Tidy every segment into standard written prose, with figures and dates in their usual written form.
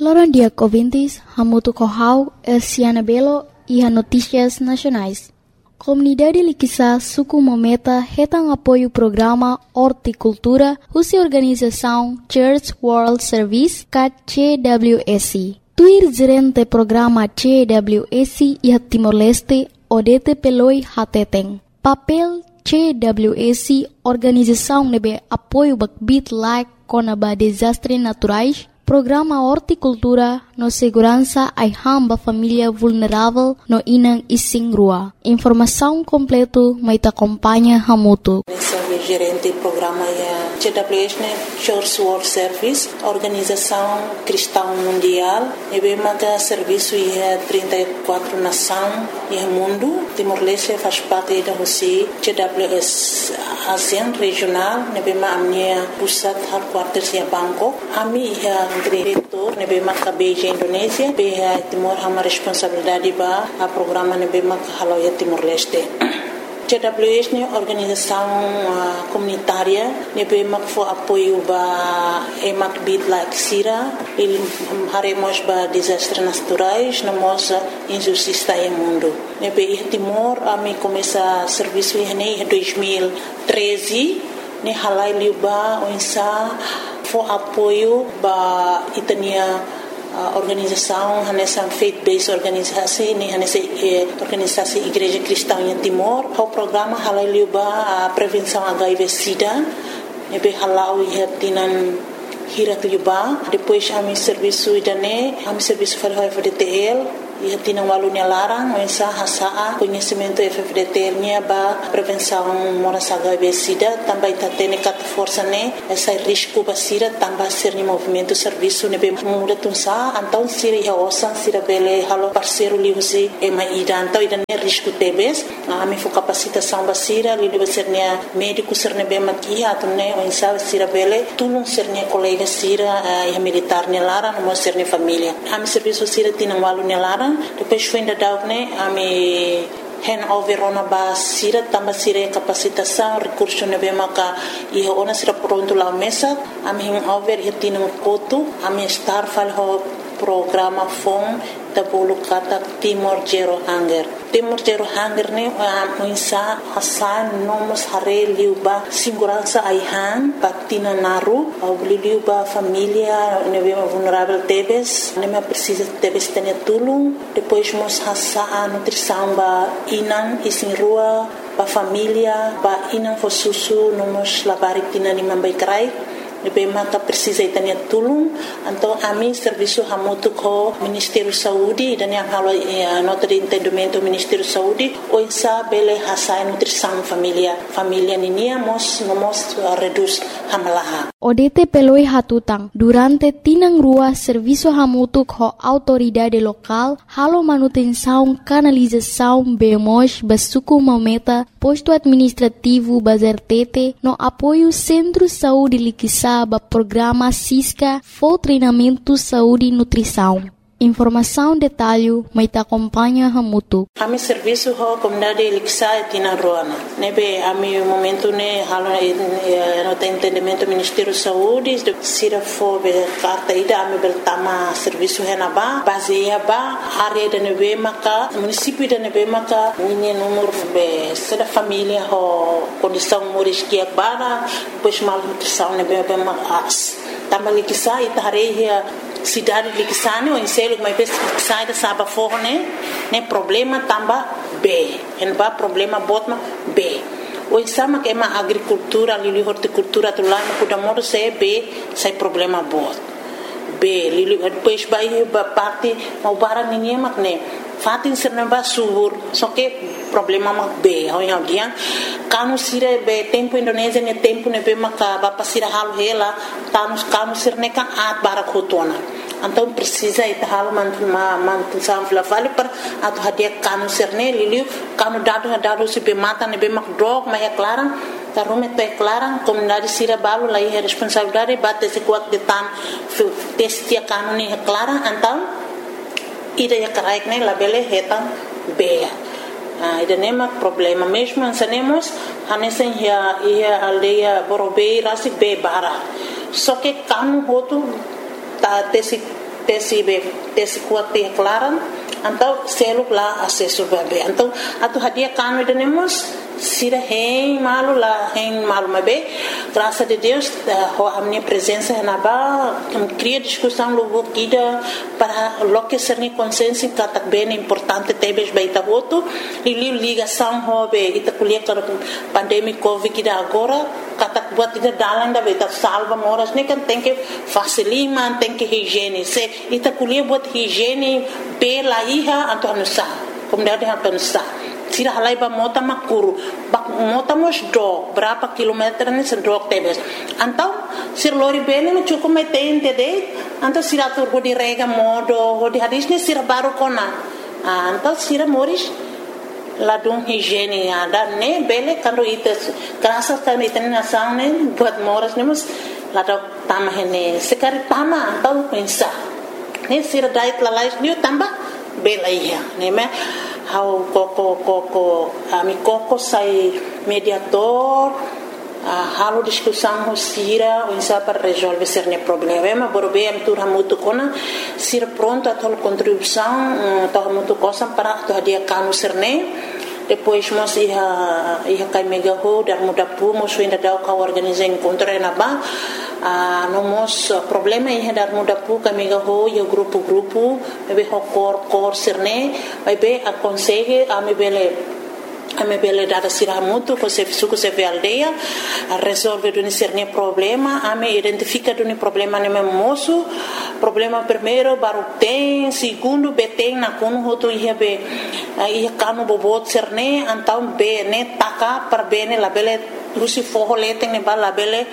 Loran dia ouvintes, hamutu kohau, Siana Belo e a Notícias Nacionais. Comunidade Liquiçá suku mometa retang apoio programa Horticultura, husi organização Church World Service, CWSC. Tuir gerente programa CWSC e Timor-Leste, Odete Peloi Hateteng. Papel CWSC, organização nebe apoio bakbit like konaba desastre naturais, programa Horticultura no segurança ai hamba família vulnerável no inang ising rua. Informação completo mai ta acompanha hamutu. Gerente do programa é CWS, Church World Service, Organização Cristã Mundial, e bem maga serviço é 34 nações e mundo. Timor-Leste faz parte da Rússia, CWS ASEAN regional, e bem maga minha pusat headquarters é Bangkok. Ami é diretor, e bem maga Beijing Indonésia, bem Timor hama responsabilidade ba a programa e bem maga halo é Timor-Leste. CWS é organização comunitária, nebe mak fo apoio ba emak bit like sira, ele haremos ba desastres naturais, namos injustiça em mundo. Nebe Timor ami começa serviço em 2013, ne halai liuba onsa fo apoio ba itania organização nessa faith-based organisasi ni nessa organisasi Igreja Cristã em Timor. O programa halaliuba a prevenção HIV/SIDA, nebe halau ihatinan hirat liuba. Depois ami serviço idane, ami serviço para o FDTL. E tinha aluno larang, mensa hasaa conhecimento FFDT nya ba prevenção moras HIV/SIDA, também tem cat força né essa risco basira também ser ni movimento serviço ne bem muda tunsa então siri ya osan sira bele halo parceiro liusi e mai ida então ida ne risco tebes a mi fo capacitação basira li deve ser ne médico ser ne bem makia atune mensa sira bele tulung ser ne colega sira e militar ne larang mo ser ne família am serviço sira tinha aluno larang. Depois foi ainda dar ami handover ona ba sira tamba sira capacitação recurso ne bem maka e ona sira pronto lá mesa ami handover hetina kotu ami star fal ho programa fon tabulu kata Timor Zero Hunger. Timor Zero Hunger ne muinsa hasan nomos hare liuba segurança aihan patina naru au liuba família nebe vulnerável tebes neme precisa tebes tenia tulung depois mos hasa nutrição ba inan isin rua ba família ba inan fo susu nomos labarik tina ni mambai krai nebe mata precisa itania tulung então ami serviço hamutu ko Ministério Saúde dan yang halo nota de entendimento Ministério Saúde o isa bele hasa nutrição família ninia mos reduz hamalaha. Odete peloi hatutang durante tinang rua serviço hamutu ko autoridade local halo manutenção canalização bemos basuku mometa posto administrativo bazar tete no apoio Centro Saúde Liquiçá ba programa Cisca for treinamento saúde e nutrição. Informação detalhe mai ta acompanha hamutu. Ami serviço ho comunidade Liquiçá tina roana. Nebe ami momento ne halo no entendimento Ministério Saúde de sira fo be carta ida ami beltama serviço henaba baseia ba área de nebe maka município de nebe maka ni número be sira família ho condição moriskia bara pois mal nutrição nebe be mas tama Liquiçá itareia cidade de Liquiçá o enselo mas sai da saba forne ne problema tamba B en ba problema botma B o exama que é uma agricultura ali horticultura do lá no kudamoro se B sai problema bot B li depois vai parte mau barang ninguém makne fatin sernamba subur só que problema mak B ao dia kanu sira be tempo Indonésia ne tempo ne be maka ba pasira hal hela kanu sirneka at barakotona então precisa ita hal mantusan flavali per atau hadia kanu serne liliu kanu dado se be mata ne be mak drog ma clarang tarume te clarang comunidade sira balu lai responsabilidade bate se kuat de tan testia kanu ni clarang então ida ya karaik ne labele hetan be ida nema problema mesmo ansanemos hanesen ia aldeia borobei rasi be bara só que kanu hotu ta tesi tesi kuat te klaran então selo lá acesso bebê então atu hadia kanu denemos sira hen malu mabe graças a Deus a minha presença na ba cria discussão logo kida para loque ser ni consciência que bem importante tebes baita voto e ligação hobe ita kulia para pandemia covid kida agora kata buat ida dalang da baita salva moras ne kan tem que facilima tem que higiene se ita kulia buat higiene pela iha antonusa como deve antonusa tira halai ba mota makuru mota mos dog berapa kilometer ni sedok tebes antau sir lori bene me cukup metente de antau sira tur di rega modo di hadis ni sira baru kona antau sira moris ladung higiene ada ne bele kando ites kerasa kan iten nasang ne buat moras ni mus ladok tamah ne sekali tama antau pensa ne sira dait lalais ni tambah bela iya ne me how koko ami koko sai mediator halo discussão sira o insa para resolver cerne problema borbe am tur hamutu kona sira pronto a tol contribuição to hamutu cosa para to dia kanu cerne depois mos ia kai mega ho dar muda pu mos ainda dá ka organizar encontro na ba no mos problema ia dar muda pu ka mega ho e grupo be ho cor cerne vai be aconselhe a me bele dada sira mutu ko se suku se ve aldeia a resolve duni cerne problema a me identifica duni problema ne moço problema primeiro baru tem segundo beteng na kono hoto ia be ia kanu bobot cerne antau be ne taka per bene la bele rusi forro leteng ne bala bele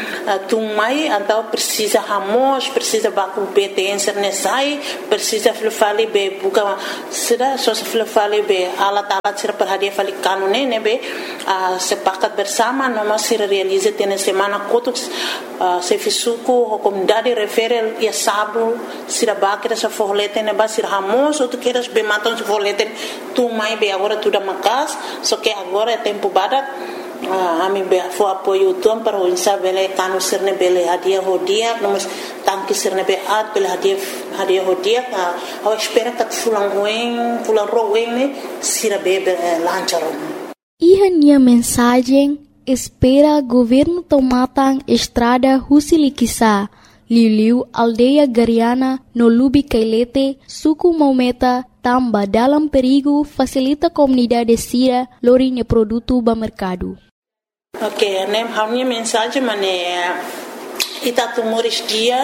tumai antau precisa hamos precisa baku beteng cerne sai precisa flufali be buka sida so flufali be alat sira perhadia fali kanu ne be sepakat bersama noma sira realize tene semana kotuk se fisuku comunidade referel ia sabu sira bakira sa forlete ne ba sira hamos ou tu queres be maton se forlete tu mai be agora tu da makas so que agora é tempo badat ami be fo apoio tom para o insa bele kanu sirne bele hadia hodia nomos tanki sirne be at bele hadia hodia a espera que fulan roen ne sira bebe lancharon. Iha nia mensagem espera governo tomatan estrada Husilikisa Liu aldeia Gariana no Lubi Kailete suku Maumeta tamba dalam perigo facilita comunidade sira lorinya produto ba mercado. Ok, nem a minha mensagem é itatu moris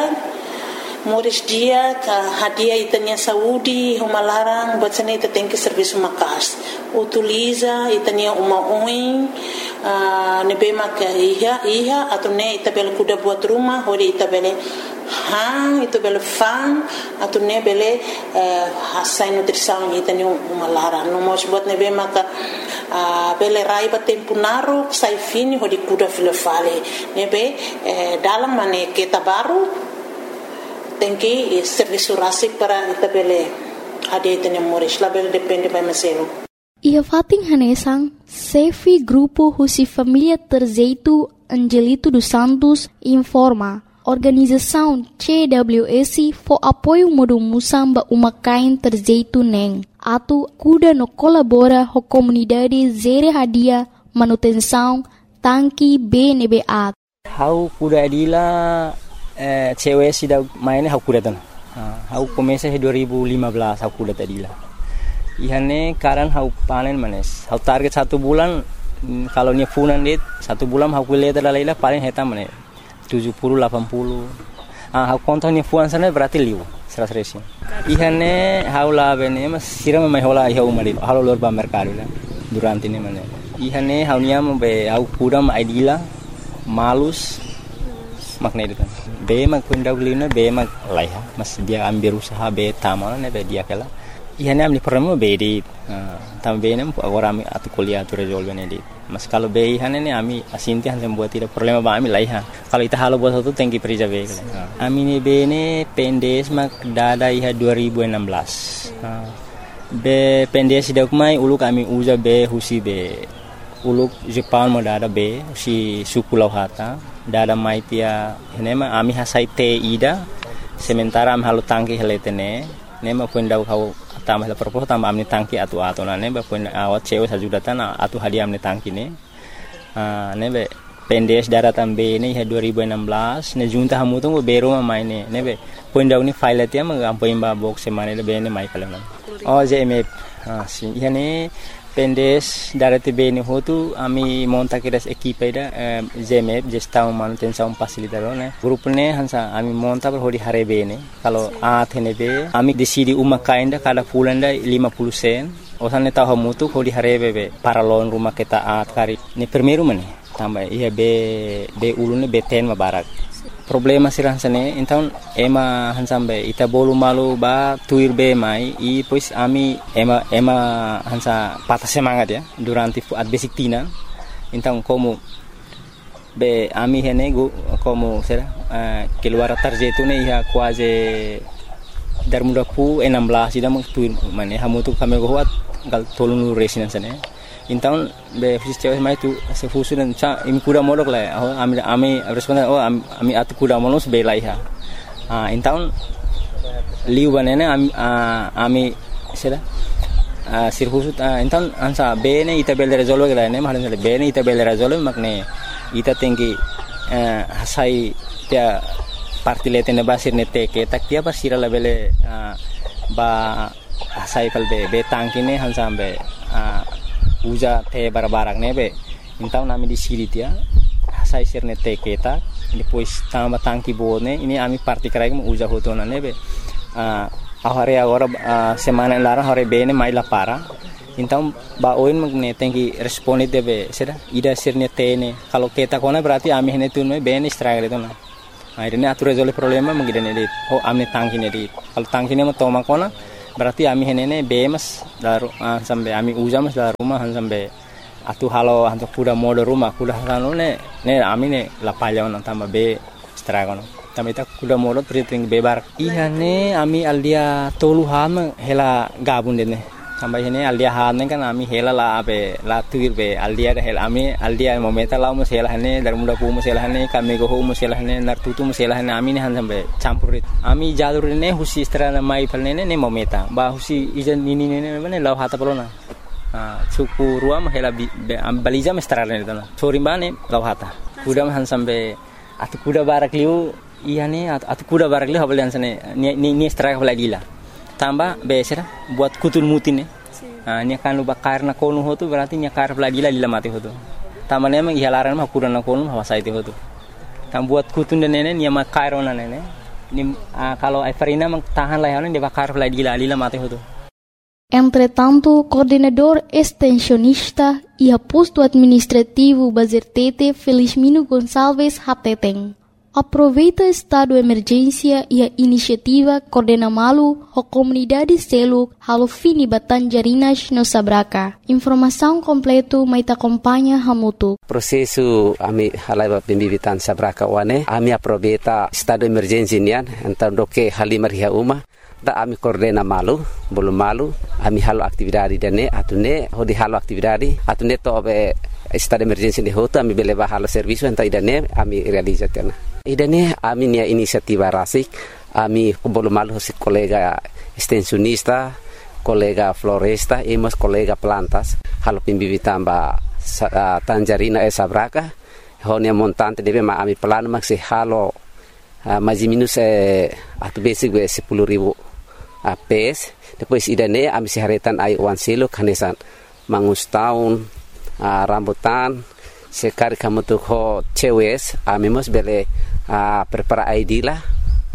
dia ka hadia itanya saúde uma larang buat sana ita tem que serviço makas utiliza itanya uma oin nebe maka iha atau ne ita bel kuda buat rumah hori ita bele ita bele fan atau ne bele hasai nutrição itanya uma larang no mos buat nebe maka bele rai ba tempo naro sai fini hori kuda filofale nebe dalam mane kita baru tem que serviço rásico para itabele hadia itanya moris label depende by maselo. Ia fating hanesang Sefi Grupo Husi Família Terzeito Angelito dos Santos informa organização CWS for apoio modo musamba umakain Terzeito neng atu kuda no colabora ho comunidade zere hadia manutenção tanki BNBA. How kuda adila cewek sudah mainnya aku datang. Aku komesa 2015 aku datang dila. Ihane karan aku panen manes. Aku target 1 bulan kalau nya funan dit 1 bulan aku lihat adalah paling heta manes 70 80. Aku kontaknya fuan sana berarti liu 100. Ihane aku labene mas siram mai hola iha umari. Halo lor ba mercado la durante ini manes. Ihane aku nya be aku kuda ma idila malus makna itu kan be mak kunda ulina be mak laiha mas dia ambil usaha be tamana ne be dia kala ihane amli problema be di tambe ne agora ami atu kuliah tu resolve ne di mas kalau be ihane ne ami asinti han buat tidak problema ba ami laiha kalau ita halo buat satu tengki perija be ami ne be ne pendes mak dada iha 2016 be pendes dak mai ulu kami uja be husi be uluk Jepang mo dada be si suku lauhata dada mai tia henema ami hasai te ida sementara am halu tangki heletene nema puendau kau tambah la propos tambah amni tangki atu na neba puen awat cewe sajudatan atu hadiah amni tangki ne nebe pendes daratan B ini 2016 ne junta hamu tu bero mai ne nebe puendau ni file tia ma ampoin ba box semane le bene mai kala JMF si yani pendes darati B ni hotu ami monta kiras equipe da JMF gestão manutenção facilitador ne grupo ne hansa ami monta per hodi hare B ne kalau athene B ami decidi uma kainda kada pulanda 50 sen osan ne tahu hamu tu hodi hare B para loan rumah kita kari ni primeiro mane tambah iya B ulune B10 mabarak problema siransane então ema hansambe ita bolu malu ba tuir be mai e pois ami ema hansa patah semangat ya durante at basic tina então como be ami hene como será keluar tarjetu ne ia quase dar muda pu 16 ida meng tuir mane hamu tu kami goat gal tolunu residence ne então be fisicamente mais tu se fusuran cha imi kuda modok la ami responda ami atu kuda monos be la iha então liu banene ami sera sirfusut então ansa be ne ita bel resolve la ne mahan be ne ita bel resolve makne ita tinggi hasai dia partilete ne basir ne teke tak dia basira la bele ba hasai pal be tangki ne hansa be uja te barbarak nebe então nami di siri dia sai sirne te keta depois tamba tangki bone ini ami parti karai mo uja hotona nebe ahare agora semana lara hore bene mai la para então ba oin magne tengi responde debe seda ida sirne te ne kalau keta kona berarti ami hene tun me bene stragre tona akhirnya atu resolve problema mengidane dit amne tangki ne dit kalau tangki ne mo toma kona berarti ami henene bemas daru sampai ami uja mas daru rumah sampai atu halo hantu kuda mode rumah kuda halo ne ami ne la palya on tambah be stragono tambah ita kuda mode priting bebar ihane ami aldia toluhan hela gabun dene tambah hene aldia han kan ami hela la be la tuir be aldia hel ami aldia momenta la mo hela hane dar muda pu mo hela hane kami go mo hela hane nar tutu mo hela hane ami ne han sampai campurit ami jalur ne husi strana mai palne ne momenta ba husi ijan ini ne ne law hata pelona suku ruam hela baliza mestrana ne tana sorimbane law hata kuda han sampai atu kuda barak liu ihane atu kuda barak liu habal sane ni straka baladila tambah besera buat kutul mutin nya kan lu bakar na konu hotu berarti nya kar peladila lila mati hotu tamane emang ihalaran mah kudan na konu hawa saiti hotu tam buat kutun dan nene nya makar ona nene ni kalau Everina mang tahan lah dia bakar peladila lila mati hotu. Entretanto, coordenador extensionista e aposto administrativo Bazertete Felizmino Gonçalves Hateteng aproveita estado de emergência e a iniciativa Coordena Malu a comunidade selo halo fini Batanjarinas no Sabraca. Informação completo mai te acompanha hamutu. Prosesu ami halai pembibitan Sabraca wane ami aproveita estado de emergência nian então doke halimar hia uma da ami Coordena Malu belum malu ami halo aktividade dane atune hodi halo aktividade atune to be estado de emergência de hoto ami beleva halo serviço então idane ami realizatena. Idane ami nia inisiativa rasik ami belum malu si kolega extensionista kolega floresta emos kolega plantas halo pembibitan ba Tanjarina Sabraca honia montante debe ma ami plan maksi halo mais minus atu basic 10.000 PS depois idane ami siharetan ai wan silo kanesan mangus tahun rambutan sekar kamu tu ho cewes ami mos bele prepara ID lah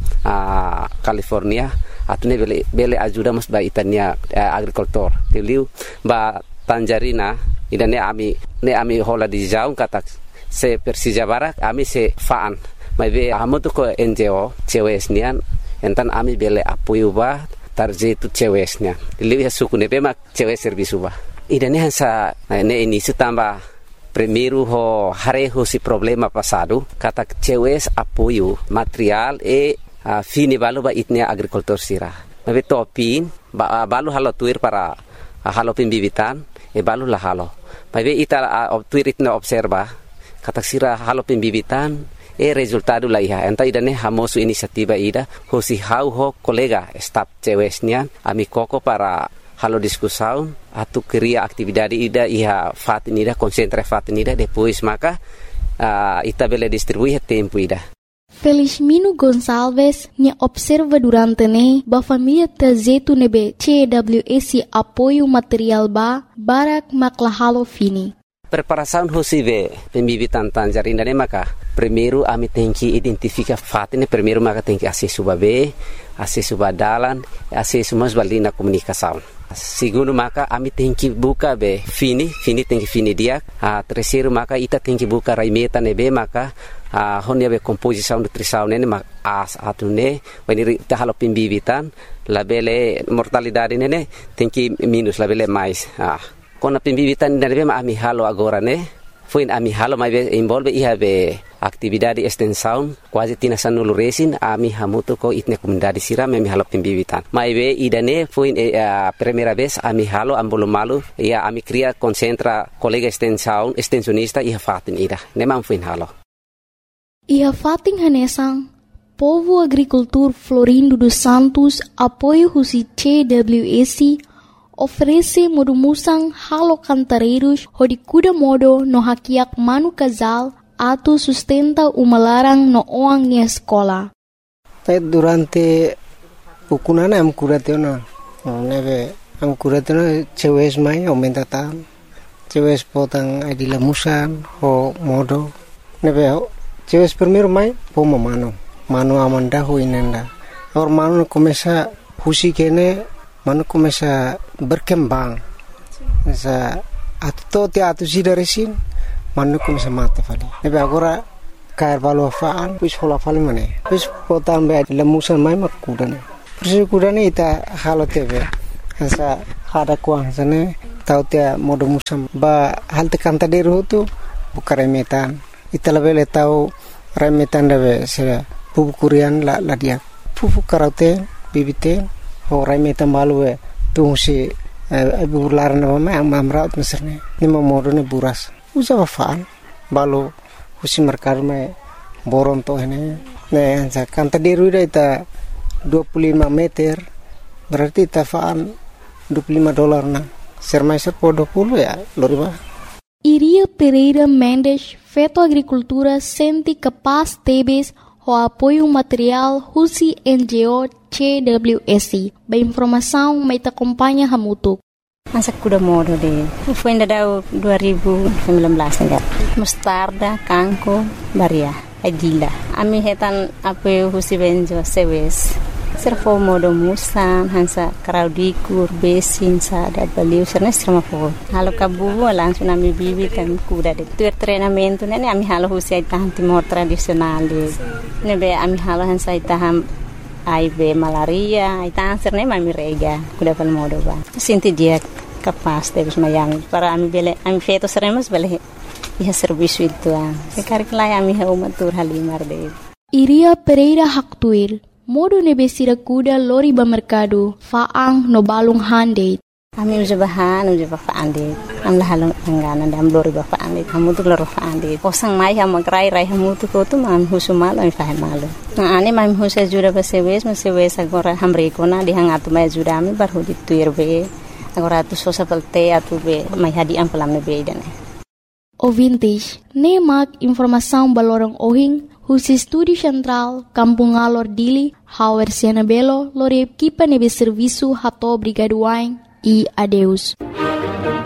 California atune bele ajuda mos ba itania agricultor teliu ba Tanjarina idane ami hola di jaung katak se Persija Barak ami se faan mai be amu tu ko NGO cewes nian entan ami bele apoio ba tarjetu cewesnya liu ya suku ne mak cewes servisu ba idane hansa ne ini sutamba primeiro ho hareho si problema passado kata cewes apoio material fini balu ba itnia agricultor sira mabe topin ba balu halo tuir para halo pembibitan balu la halo mabe ita tuir itna observa kata sira halo pembibitan resultado la iha enta idane hamosu inisiativa ida hosi hau ho kolega staf cewesnian ami koko para halo discussão atu cria atividade ida iha fatinida concentra fatinida depois maka ita bele distribuir tempo ida. Felizmino Gonçalves nya observa durante ne ba família tazetu nebe CWS apoio material barak maklahalo fini. Preparação hosive pembibitan tanjarina ne maka primeiro ami tem que identificar fatine primeiro maka tem que acesso babe acesso badalan acesso mas balina comunicação. Segundo maka ami tem que buka be fini tem que fini dia. Terceiro maka ita tem que buka raimeta nebe maka honia be composição nutrição nene mak atune when ita halo pembibitan labele mortalidade nene tem que minus labele mais. Kona pembibitan nebe ami halo agora ne foi ami halo mai envolve iha be atividade extensão quase tina sanulu resin ami hamuto ko itne comunidade siram ami halo pembibitan mai be idane foi primeira vez ami halo ambolo malu ia ami cria concentra colega extensão extensionista iha fatin ida nemam foi halo iha fatin hanesang Povo Agricultor Florindo dos Santos apoio husi CWS oferece modumusang halo cantareiros hodi kuda modo no hakiak manu casal atu sustenta umalarang no oang ni escola. Durante ukunana am kuratena neve am kuratena cewes mai aumenta tan cewes potang adila musan ho modo neve cewes primeiro mai pomo mano amanda ho inenda or mano começa husi kene mano começa berkembang sa atto te atu sidaresin mano começa mata fali nebe agora cair valo faan pis hola fali mane pis potam be lemusan mai makudane pis kudane ita halo tebe sa hada kuang sane tau te modo musam ba hal te kanta deru tu bukare metan ita lebele tau remetan debe se pupu kurian la dia pupu karate bibite Horai metam balu tu si bular na mamraut meserne ni mamodo ne buras usa wafaan balu husi merkar me boron to hene ne anza kanta deru ita 25 meter berarti tafaan $25 na sermaiser po 20 ya loriba. Iria Pereira Mendes feto agricultura senti capaz tebes o apoio material husi NGO CWS. Ba informação mai ta acompanha hamutuk. Masa kuda modo de. Foi ainda dau 2019 enggak. Mustarda, kangko, baria, adila. Ami hetan apoio husi benjo sewes. Serfo modo musan hansa kraudikur besin sada baliu serna strama fo. Halo kabu langsung ami bibi kan kuda de. Tu treinamento nene ami halo husi itahan timor tradisional de. Nebe ami halo hansa itaham AIB malaria, itahan serna ami rega kuda pal modo ba. Sinti dia capaz de mayang para ami bele ami feto seremos bele iha serviço itu ah. Sekarang lai ami ha umatur halimar de. Iria Pereira Haktuir modo nebesira kuda lori ba mercado faang no balung hande. Ami uja faande. Am lahalong angganan dam lori ba faande. Kamu tu loro faande. Osang mai ha magrai rai hamu tu ko tu mam husumalo mi fahe malo. Na ani mam husa jura ba sewes agora hamre kona di hangatu mai jura mi bar hudi tuirbe. Agora tu sosa pelte atu be mai hadi am pelam be dane. Ouvintes, nemak informação balorang ohing husi Estúdio Central, Kampung Alor Dili, Hauer Siana Belo, lori equipa nebe serviço hato brigaduain e adeus.